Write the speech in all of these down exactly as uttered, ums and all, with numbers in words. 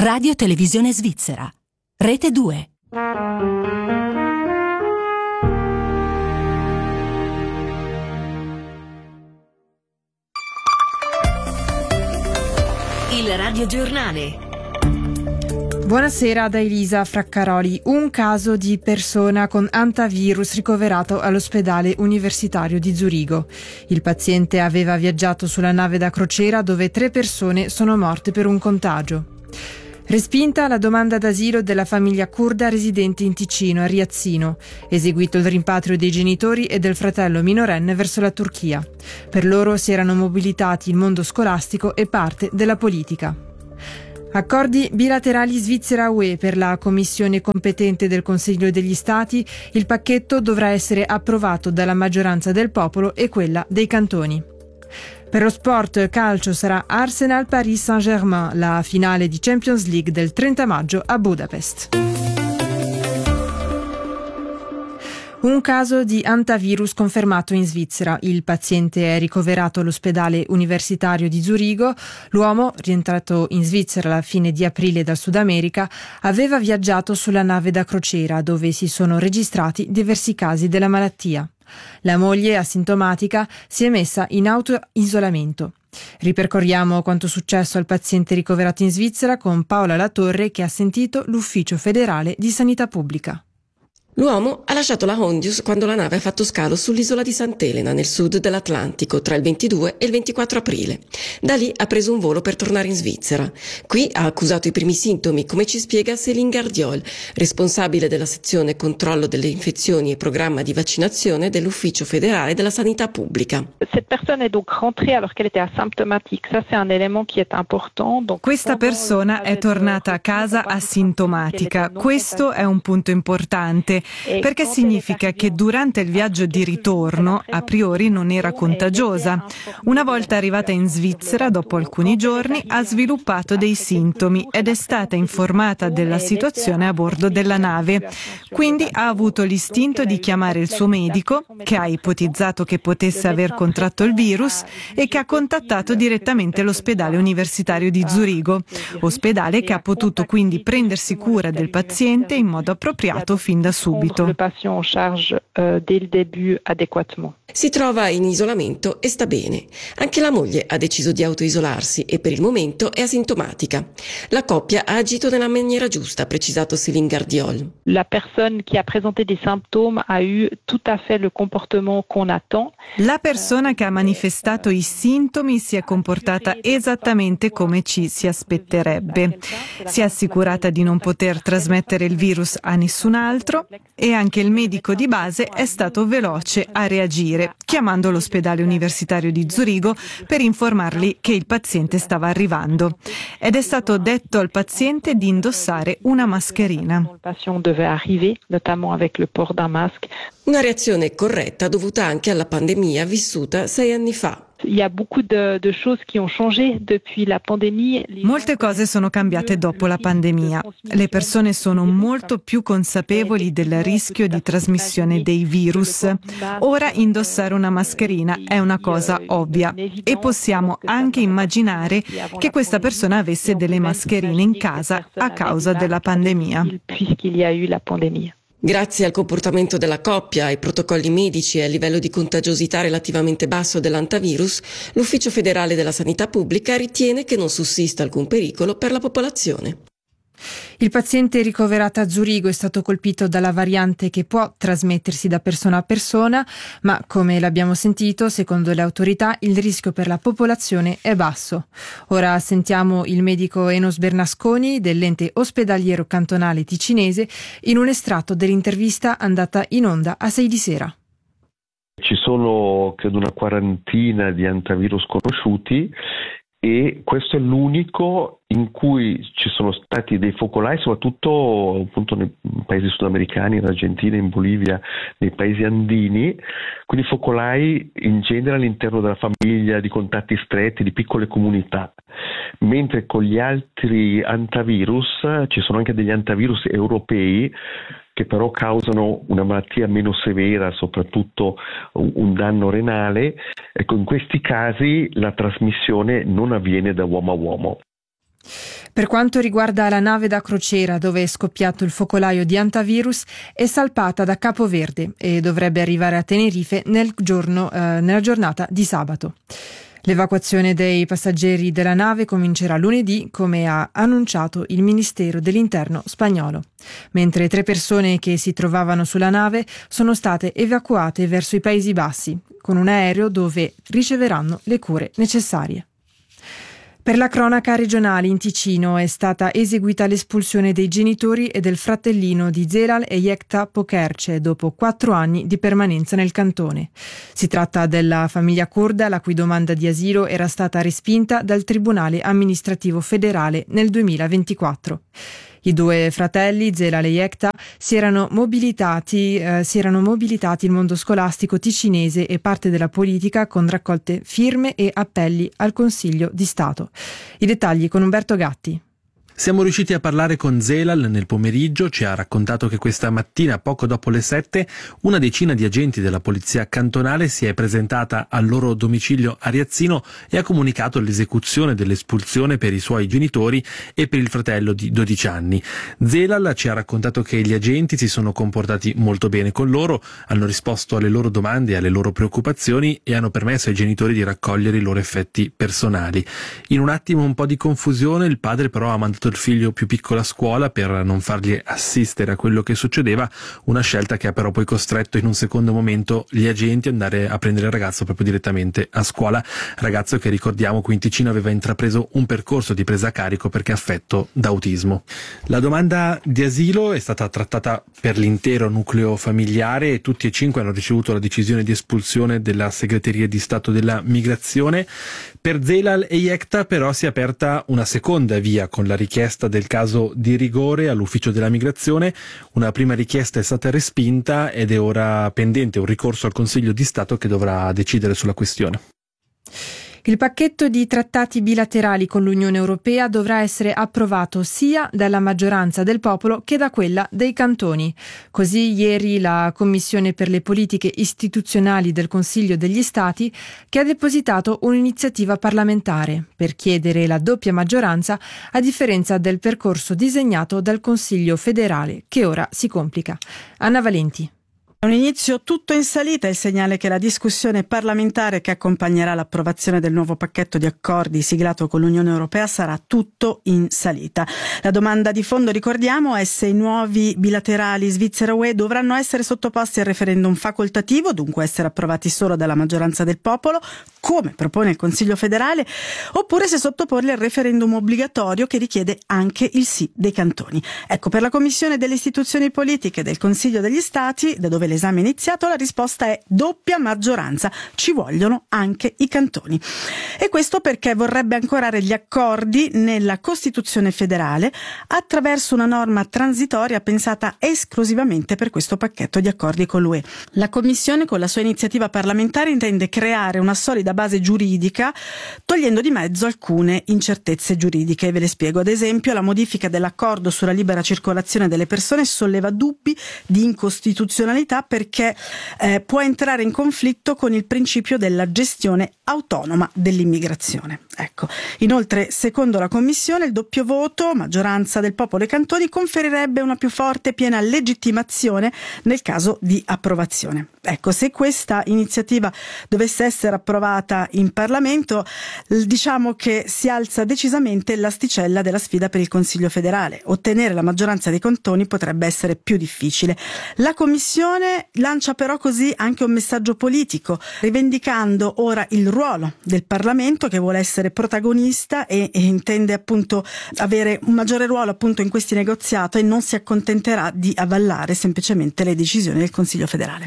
Radio Televisione Svizzera. Rete due. Il radiogiornale. Buonasera da Elisa Fraccaroli. Un caso di persona con antivirus ricoverato all'ospedale universitario di Zurigo. Il paziente aveva viaggiato sulla nave da crociera dove tre persone sono morte per un contagio. Respinta la domanda d'asilo della famiglia curda residente in Ticino, a Riazzino. Eseguito il rimpatrio dei genitori e del fratello minorenne verso la Turchia. Per loro si erano mobilitati il mondo scolastico e parte della politica. Accordi bilaterali Svizzera-U E per la commissione competente del Consiglio degli Stati. Il pacchetto dovrà essere approvato dalla maggioranza del popolo e quella dei cantoni. Per lo sport calcio sarà Arsenal-Paris Saint-Germain, la finale di Champions League del trenta maggio a Budapest. Un caso di antivirus confermato in Svizzera. Il paziente è ricoverato all'ospedale universitario di Zurigo. L'uomo, rientrato in Svizzera alla fine di aprile dal Sud America, aveva viaggiato sulla nave da crociera dove si sono registrati diversi casi della malattia. La moglie, asintomatica, si è messa in auto-isolamento. Ripercorriamo quanto successo al paziente ricoverato in Svizzera con Paola Latorre, che ha sentito l'Ufficio federale di sanità pubblica. L'uomo ha lasciato la Hondius quando la nave ha fatto scalo sull'isola di Sant'Elena, nel sud dell'Atlantico, tra il ventidue e il ventiquattro aprile. Da lì ha preso un volo per tornare in Svizzera. Qui ha accusato i primi sintomi, come ci spiega Céline Gardiol, responsabile della sezione controllo delle infezioni e programma di vaccinazione dell'Ufficio federale della sanità pubblica. Questa persona è tornata a casa asintomatica. Questo è un punto importante, perché significa che durante il viaggio di ritorno a priori non era contagiosa. Una volta arrivata in Svizzera, dopo alcuni giorni, ha sviluppato dei sintomi ed è stata informata della situazione a bordo della nave. Quindi ha avuto l'istinto di chiamare il suo medico, che ha ipotizzato che potesse aver contratto il virus e che ha contattato direttamente l'ospedale universitario di Zurigo, ospedale che ha potuto quindi prendersi cura del paziente in modo appropriato fin da subito. Si trova in isolamento e sta bene. Anche la moglie ha deciso di autoisolarsi e per il momento è asintomatica. La coppia ha agito nella maniera giusta, ha precisato Céline Gardiol. La persona che ha presentato dei sintomi ha eu tout à fait le comportement qu'on attend. La persona che ha manifestato i sintomi si è comportata esattamente come ci si aspetterebbe. Si è assicurata di non poter trasmettere il virus a nessun altro e anche il medico di base è stato veloce a reagire, chiamando l'ospedale universitario di Zurigo per informarli che il paziente stava arrivando. Ed è stato detto al paziente di indossare una mascherina. Una reazione corretta dovuta anche alla pandemia vissuta sei anni fa. Molte cose sono cambiate dopo la pandemia. Le persone sono molto più consapevoli del rischio di trasmissione dei virus. Ora indossare una mascherina è una cosa ovvia e possiamo anche immaginare che questa persona avesse delle mascherine in casa a causa della pandemia. Grazie al comportamento della coppia, ai protocolli medici e al livello di contagiosità relativamente basso dell'antivirus, l'Ufficio federale della sanità pubblica ritiene che non sussista alcun pericolo per la popolazione. Il paziente ricoverato a Zurigo è stato colpito dalla variante che può trasmettersi da persona a persona, ma come l'abbiamo sentito, secondo le autorità il rischio per la popolazione è basso. Ora sentiamo il medico Enos Bernasconi dell'ente ospedaliero cantonale ticinese in un estratto dell'intervista andata in onda a sei di sera. Ci sono credo una quarantina di antivirus conosciuti e questo è l'unico in cui ci sono stati dei focolai, soprattutto appunto nei paesi sudamericani, in Argentina, in Bolivia, nei paesi andini, quindi focolai in genere all'interno della famiglia, di contatti stretti, di piccole comunità, mentre con gli altri antivirus ci sono anche degli antivirus europei che però causano una malattia meno severa, soprattutto un danno renale. Ecco, in questi casi la trasmissione non avviene da uomo a uomo. Per quanto riguarda la nave da crociera dove è scoppiato il focolaio di antivirus, è salpata da Capo Verde e dovrebbe arrivare a Tenerife nel giorno, eh, nella giornata di sabato. L'evacuazione dei passeggeri della nave comincerà lunedì, come ha annunciato il Ministero dell'Interno spagnolo, mentre tre persone che si trovavano sulla nave sono state evacuate verso i Paesi Bassi con un aereo dove riceveranno le cure necessarie. Per la cronaca regionale in Ticino è stata eseguita l'espulsione dei genitori e del fratellino di Zelal e Yekta Pokerce dopo quattro anni di permanenza nel cantone. Si tratta della famiglia curda la cui domanda di asilo era stata respinta dal Tribunale amministrativo federale nel duemilaventiquattro. I due fratelli, Zelal e Yekta, si erano mobilitati, eh, si erano mobilitati il mondo scolastico ticinese e parte della politica con raccolte firme e appelli al Consiglio di Stato. I dettagli con Umberto Gatti. Siamo riusciti a parlare con Zelal nel pomeriggio, ci ha raccontato che questa mattina, poco dopo le sette, una decina di agenti della polizia cantonale si è presentata al loro domicilio a Riazzino e ha comunicato l'esecuzione dell'espulsione per i suoi genitori e per il fratello di dodici anni. Zelal ci ha raccontato che gli agenti si sono comportati molto bene con loro, hanno risposto alle loro domande e alle loro preoccupazioni e hanno permesso ai genitori di raccogliere i loro effetti personali. In un attimo un po' di confusione, il padre però ha mandato il figlio più piccolo a scuola per non fargli assistere a quello che succedeva, una scelta che ha però poi costretto in un secondo momento gli agenti ad andare a prendere il ragazzo proprio direttamente a scuola, ragazzo che ricordiamo qui in Ticino aveva intrapreso un percorso di presa a carico perché affetto da autismo. La domanda di asilo è stata trattata per l'intero nucleo familiare e tutti e cinque hanno ricevuto la decisione di espulsione della Segreteria di Stato della Migrazione. Per Zelal e Yekta però si è aperta una seconda via con la richiesta del caso di rigore all'ufficio della migrazione. Una prima richiesta è stata respinta ed è ora pendente un ricorso al Consiglio di Stato che dovrà decidere sulla questione. Il pacchetto di trattati bilaterali con l'Unione Europea dovrà essere approvato sia dalla maggioranza del popolo che da quella dei cantoni. Così ieri la Commissione per le politiche istituzionali del Consiglio degli Stati che ha depositato un'iniziativa parlamentare per chiedere la doppia maggioranza a differenza del percorso disegnato dal Consiglio federale che ora si complica. Anna Valenti. Un inizio tutto in salita è il segnale che la discussione parlamentare che accompagnerà l'approvazione del nuovo pacchetto di accordi siglato con l'Unione Europea sarà tutto in salita. La domanda di fondo, ricordiamo, è se i nuovi bilaterali Svizzera-U E dovranno essere sottoposti al referendum facoltativo, dunque essere approvati solo dalla maggioranza del popolo, come propone il Consiglio federale, oppure se sottoporli al referendum obbligatorio che richiede anche il sì dei cantoni. Ecco, per la Commissione delle istituzioni politiche del Consiglio degli Stati, da dove l'esame è iniziato, la risposta è doppia maggioranza. Ci vogliono anche i cantoni. E questo perché vorrebbe ancorare gli accordi nella Costituzione federale attraverso una norma transitoria pensata esclusivamente per questo pacchetto di accordi con l'U E. La Commissione, con la sua iniziativa parlamentare, intende creare una solida base giuridica, togliendo di mezzo alcune incertezze giuridiche. Ve le spiego. Ad esempio, la modifica dell'accordo sulla libera circolazione delle persone solleva dubbi di incostituzionalità perché eh, può entrare in conflitto con il principio della gestione autonoma dell'immigrazione. Ecco. Inoltre, secondo la Commissione, il doppio voto, maggioranza del popolo e cantoni, conferirebbe una più forte e piena legittimazione nel caso di approvazione. Ecco, se questa iniziativa dovesse essere approvata in Parlamento, diciamo che si alza decisamente l'asticella della sfida per il Consiglio federale. Ottenere la maggioranza dei cantoni potrebbe essere più difficile. La Commissione lancia però così anche un messaggio politico, rivendicando ora il ruolo del Parlamento che vuole essere protagonista e, e intende appunto avere un maggiore ruolo appunto in questi negoziati e non si accontenterà di avallare semplicemente le decisioni del Consiglio federale.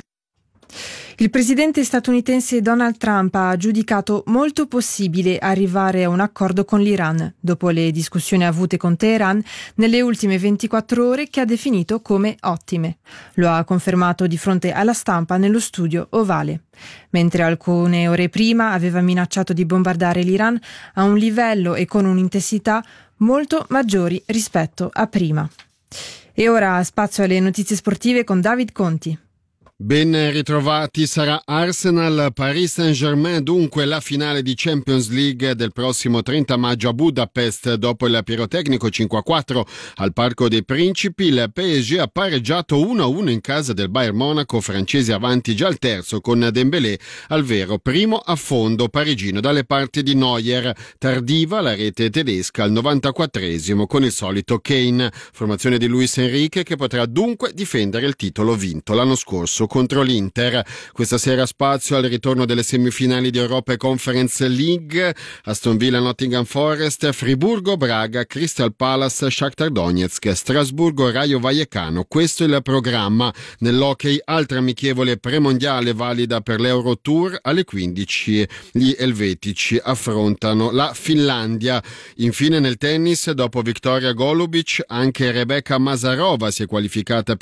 Il presidente statunitense Donald Trump ha giudicato molto possibile arrivare a un accordo con l'Iran, dopo le discussioni avute con Teheran nelle ultime ventiquattro ore che ha definito come ottime. Lo ha confermato di fronte alla stampa nello studio ovale. Mentre alcune ore prima aveva minacciato di bombardare l'Iran a un livello e con un'intensità molto maggiori rispetto a prima. E ora spazio alle notizie sportive con David Conti. Ben ritrovati, sarà Arsenal-Paris Saint-Germain dunque la finale di Champions League del prossimo trenta maggio a Budapest. Dopo il pirotecnico cinque a quattro al Parco dei Principi, il P S G ha pareggiato uno a uno in casa del Bayern Monaco, francesi avanti già al terzo con Dembélé al vero primo affondo parigino dalle parti di Neuer. Tardiva la rete tedesca al novantaquattresimo con il solito Kane, formazione di Luis Enrique che potrà dunque difendere il titolo vinto l'anno scorso contro l'Inter. Questa sera spazio al ritorno delle semifinali di Europa e Conference League. Aston Villa, Nottingham Forest, Friburgo, Braga, Crystal Palace, Shakhtar Donetsk, Strasburgo, Rayo Vallecano. Questo è il programma. Nell'hockey altra amichevole premondiale valida per l'Eurotour. Alle quindici gli elvetici affrontano la Finlandia. Infine nel tennis, dopo Victoria Golubic, anche Rebecca Masarova si è qualificata per